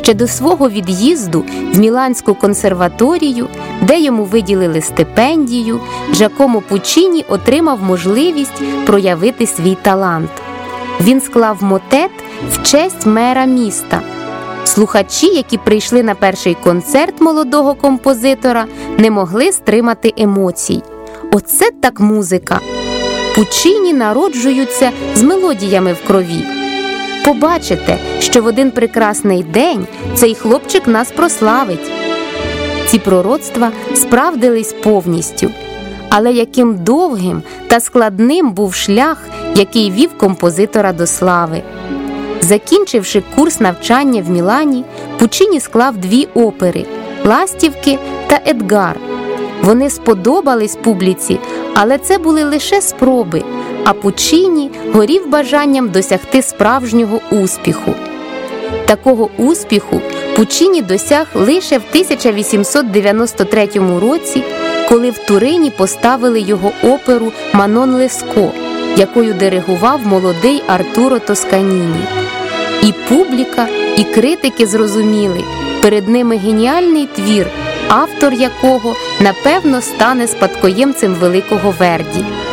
ще до свого від'їзду в Міланську консерваторію, де йому виділили стипендію, Джакомо Пуччіні отримав можливість проявити свій талант. Він склав мотет в честь мера міста. Слухачі, які прийшли на перший концерт молодого композитора, не могли стримати емоцій. Оце так музика! Пуччіні народжуються з мелодіями в крові. Побачите, що в один прекрасний день цей хлопчик нас прославить. Ці пророцтва справдились повністю. Але яким довгим та складним був шлях, який вів композитора до слави. Закінчивши курс навчання в Мілані, Пуччіні склав 2 опери «Ластівки» та «Едгар». Вони сподобались публіці, але це були лише спроби, а Пуччіні горів бажанням досягти справжнього успіху. Такого успіху Пуччіні досяг лише в 1893 році, коли в Турині поставили його оперу «Манон Леско», якою диригував молодий Артуро Тосканіні. І публіка, і критики зрозуміли, перед ними геніальний твір, автор якого, напевно, стане спадкоємцем великого Верді.